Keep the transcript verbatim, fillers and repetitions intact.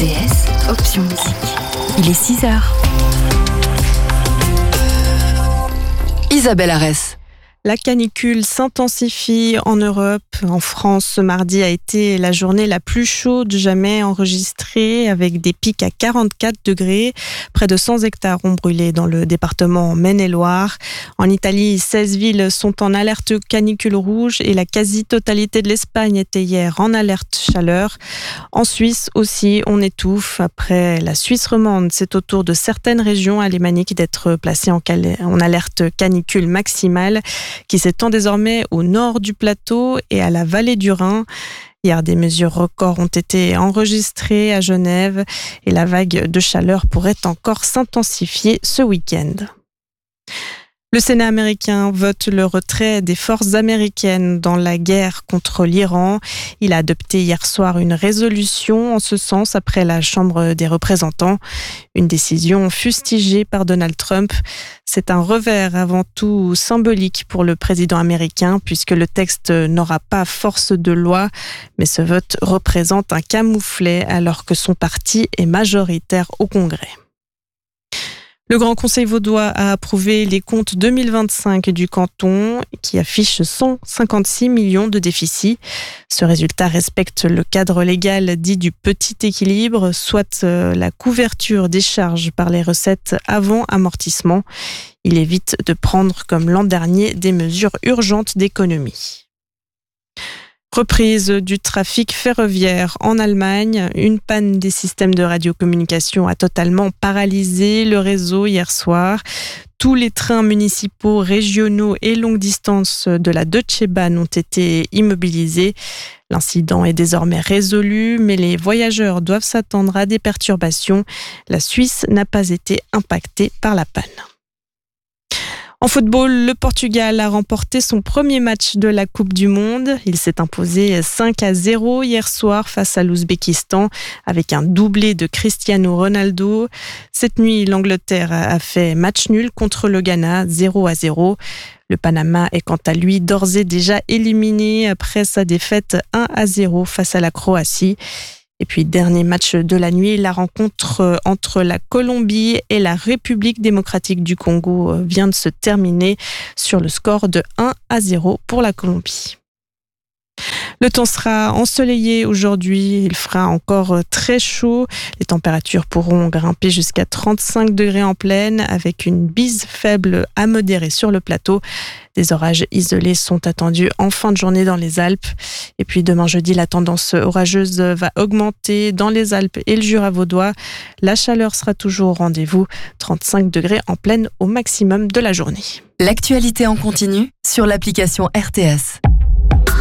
T S, option musique. Il est six heures. Isabelle Arès. La canicule s'intensifie en Europe. En France, ce mardi a été la journée la plus chaude jamais enregistrée, avec des pics à quarante-quatre degrés. Près de cent hectares ont brûlé dans le département Maine-et-Loire. En Italie, seize villes sont en alerte canicule rouge et la quasi-totalité de l'Espagne était hier en alerte chaleur. En Suisse aussi, on étouffe. Après la Suisse romande, c'est au tour de certaines régions alémaniques d'être placées en, cal- en alerte canicule maximale, qui s'étend désormais au nord du plateau et à la vallée du Rhin. Hier, des mesures records ont été enregistrées à Genève et la vague de chaleur pourrait encore s'intensifier ce week-end. Le Sénat américain vote le retrait des forces américaines dans la guerre contre l'Iran. Il a adopté hier soir une résolution en ce sens après la Chambre des représentants. Une décision fustigée par Donald Trump. C'est un revers avant tout symbolique pour le président américain puisque le texte n'aura pas force de loi, mais ce vote représente un camouflet alors que son parti est majoritaire au Congrès. Le Grand Conseil vaudois a approuvé les comptes deux mille vingt-cinq du canton qui affiche cent cinquante-six millions de déficit. Ce résultat respecte le cadre légal dit du petit équilibre, soit la couverture des charges par les recettes avant amortissement. Il évite de prendre, comme l'an dernier, des mesures urgentes d'économie. Reprise du trafic ferroviaire en Allemagne. Une panne des systèmes de radiocommunication a totalement paralysé le réseau hier soir. Tous les trains municipaux, régionaux et longue distance de la Deutsche Bahn ont été immobilisés. L'incident est désormais résolu, mais les voyageurs doivent s'attendre à des perturbations. La Suisse n'a pas été impactée par la panne. En football, le Portugal a remporté son premier match de la Coupe du Monde. Il s'est imposé cinq à zéro hier soir face à l'Ouzbékistan avec un doublé de Cristiano Ronaldo. Cette nuit, l'Angleterre a fait match nul contre le Ghana, zéro à zéro. Le Panama est quant à lui d'ores et déjà éliminé après sa défaite un à zéro face à la Croatie. Et puis, dernier match de la nuit, la rencontre entre la Colombie et la République démocratique du Congo vient de se terminer sur le score de un à zéro pour la Colombie. Le temps sera ensoleillé aujourd'hui, il fera encore très chaud. Les températures pourront grimper jusqu'à trente-cinq degrés en plaine avec une bise faible à modérée sur le plateau. Des orages isolés sont attendus en fin de journée dans les Alpes. Et puis demain jeudi, la tendance orageuse va augmenter dans les Alpes et le Jura vaudois. La chaleur sera toujours au rendez-vous, trente-cinq degrés en plaine au maximum de la journée. L'actualité en continu sur l'application R T S.